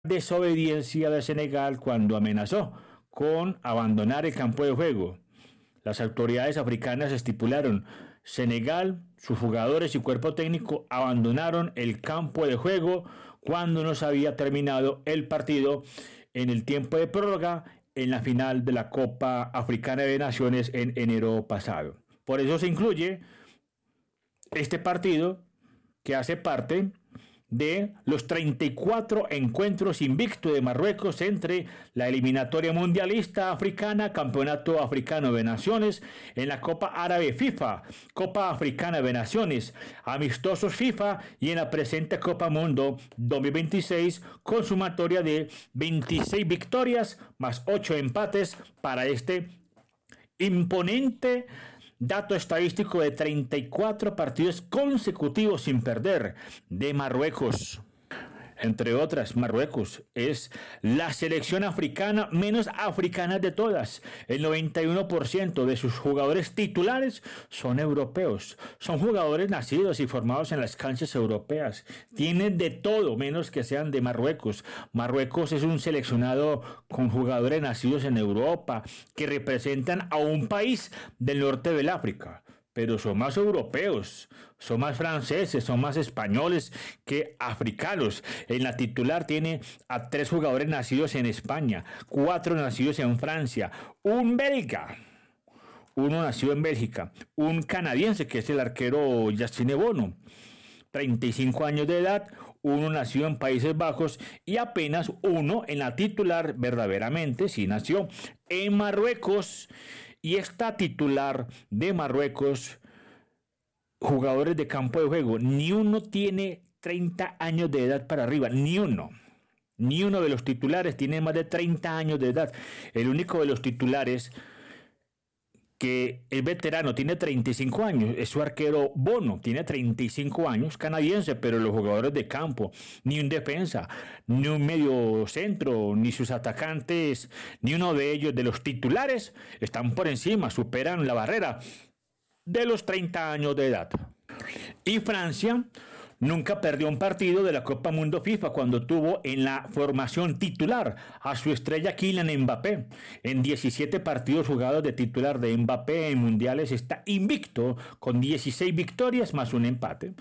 desobediencia de Senegal cuando amenazó con abandonar el campo de juego. Las autoridades africanas estipularon: Senegal, sus jugadores y cuerpo técnico abandonaron el campo de juego cuando no se había terminado el partido en el tiempo de prórroga en la final de la Copa Africana de Naciones en enero pasado. Por eso se incluye este partido, que hace parte de los 34 encuentros invictos de Marruecos entre la eliminatoria mundialista africana, Campeonato Africano de Naciones, en la Copa Árabe FIFA, Copa Africana de Naciones, amistosos FIFA y en la presente Copa Mundo 2026, con sumatoria de 26 victorias más 8 empates para este imponente dato estadístico de 34 partidos consecutivos sin perder de Marruecos. Entre otras, Marruecos es la selección africana menos africana de todas. El 91% de sus jugadores titulares son europeos. Son jugadores nacidos y formados en las canchas europeas. Tienen de todo menos que sean de Marruecos. Marruecos es un seleccionado con jugadores nacidos en Europa que representan a un país del norte del África. Pero son más europeos, son más franceses, son más españoles que africanos. En la titular tiene a 3 jugadores nacidos en España, 4 nacidos en Francia, un belga, uno nacido en Bélgica, un canadiense que es el arquero Yacine Bono, 35 años de edad, uno nacido en Países Bajos y apenas uno en la titular verdaderamente sí nació en Marruecos. Y esta titular de Marruecos, jugadores de campo de juego, ni uno tiene 30 años de edad para arriba, ni uno. Ni uno de los titulares tiene más de 30 años de edad. El único de los titulares que es veterano, tiene 35 años, es su arquero Bono, tiene 35 años, canadiense, pero los jugadores de campo, ni un defensa, ni un medio centro, ni sus atacantes, ni uno de ellos, de los titulares, están por encima, superan la barrera de los 30 años de edad. Y Francia nunca perdió un partido de la Copa Mundo FIFA cuando tuvo en la formación titular a su estrella Kylian Mbappé. En 17 partidos jugados de titular de Mbappé en mundiales está invicto con 16 victorias más un empate.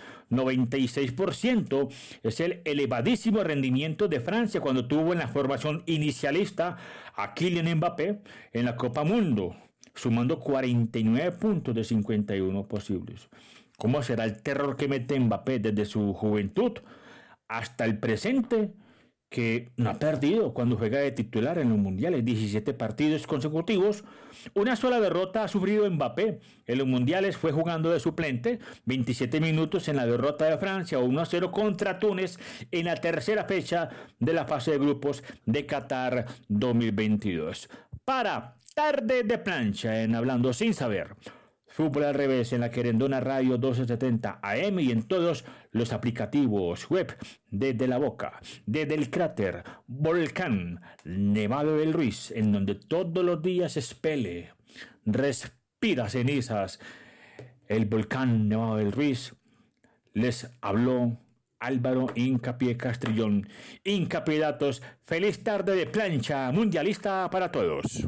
96% es el elevadísimo rendimiento de Francia cuando tuvo en la formación inicialista a Kylian Mbappé en la Copa Mundo, sumando 49 puntos de 51 posibles. ¿Cómo será el terror que mete Mbappé desde su juventud hasta el presente, que no ha perdido cuando juega de titular en los mundiales? 17 partidos consecutivos, una sola derrota ha sufrido Mbappé. En los mundiales fue jugando de suplente, 27 minutos en la derrota de Francia 1-0 contra Túnez en la tercera fecha de la fase de grupos de Qatar 2022. Para Tarde de Plancha en Hablando Sin Saber, Fútbol al Revés en la Querendona Radio 1270 AM y en todos los aplicativos web, desde La Boca, desde el cráter Volcán Nevado del Ruiz, en donde todos los días expele, respira cenizas el volcán Nevado del Ruiz. Les habló Álvaro Hincapié Castrillón. Hincapié Datos, feliz tarde de plancha mundialista para todos.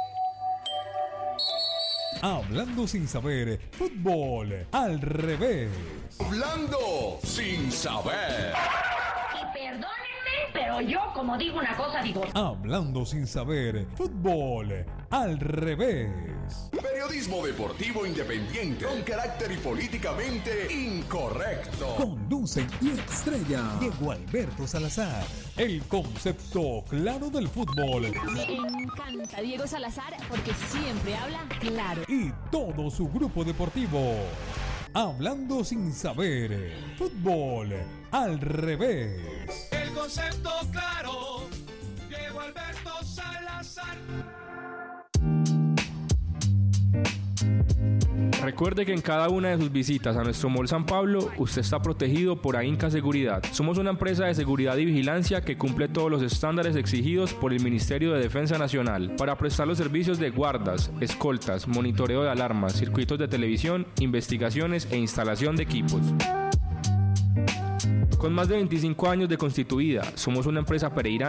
Hablando Sin Saber, fútbol al revés. Hablando Sin Saber. Y perdónenme, pero yo como digo una cosa, digo... Hablando Sin Saber, fútbol al revés. Periodismo deportivo independiente, con carácter y políticamente incorrecto. Conducen y estrella Diego Alberto Salazar. El concepto claro del fútbol. Me encanta Diego Salazar porque siempre habla claro. Y todo su grupo deportivo. Hablando Sin Saber, fútbol al revés. El concepto claro, Diego Alberto Salazar. Recuerde que en cada una de sus visitas a nuestro Mall San Pablo, usted está protegido por AINCA Seguridad. Somos una empresa de seguridad y vigilancia que cumple todos los estándares exigidos por el Ministerio de Defensa Nacional para prestar los servicios de guardas, escoltas, monitoreo de alarmas, circuitos de televisión, investigaciones e instalación de equipos. Con más de 25 años de constituida, somos una empresa pereirana